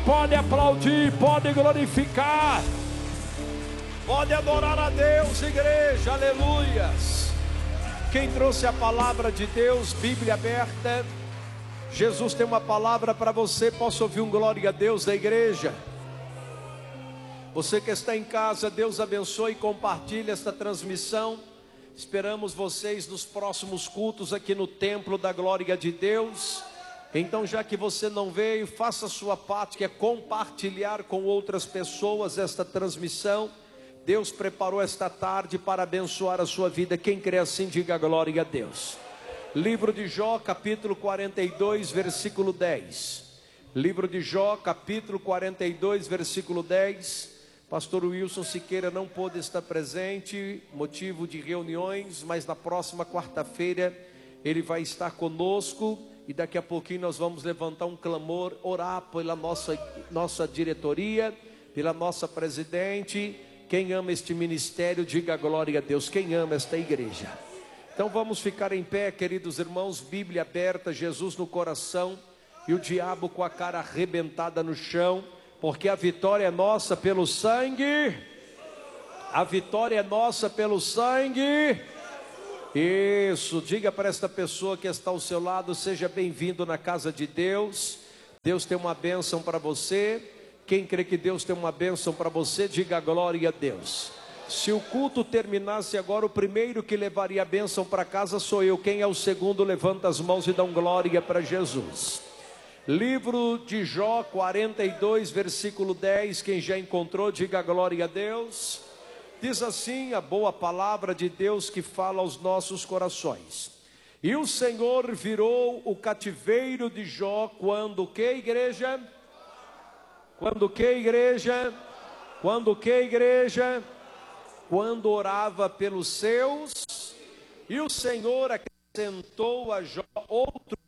pode aplaudir, pode glorificar, pode adorar a Deus, igreja, aleluias. Quem trouxe a palavra de Deus, Bíblia aberta, Jesus tem uma palavra para você. Posso ouvir um glória a Deus da igreja? Você que está em casa, Deus abençoe e compartilhe esta transmissão. Esperamos vocês nos próximos cultos aqui no templo da glória de Deus. Então, já que você não veio, faça a sua parte, que é compartilhar com outras pessoas esta transmissão. Deus preparou esta tarde para abençoar a sua vida. Quem crê assim, diga glória a Deus. Livro de Jó, capítulo 42, versículo 10. Livro de Jó, capítulo 42, versículo 10. Pastor Wilson Siqueira não pôde estar presente, motivo de reuniões, mas na próxima quarta-feira ele vai estar conosco. E daqui a pouquinho nós vamos levantar um clamor, orar pela nossa diretoria, pela nossa presidente. Quem ama este ministério, diga glória a Deus. Quem ama esta igreja? Então vamos ficar em pé, queridos irmãos, Bíblia aberta, Jesus no coração e o diabo com a cara arrebentada no chão, porque a vitória é nossa pelo sangue. A vitória é nossa pelo sangue. Isso, diga para esta pessoa que está ao seu lado: seja bem-vindo na casa de Deus. Deus tem uma bênção para você. Quem crê que Deus tem uma bênção para você, diga glória a Deus. Se o culto terminasse agora, o primeiro que levaria a bênção para casa sou eu. Quem é o segundo, levanta as mãos e dá um glória para Jesus. Livro de Jó 42, versículo 10. Quem já encontrou, diga glória a Deus. Diz assim a boa palavra de Deus que fala aos nossos corações: e o Senhor virou o cativeiro de Jó quando que, igreja? Quando que, igreja? Quando que, igreja? Quando orava pelos seus. E o Senhor acrescentou a Jó outro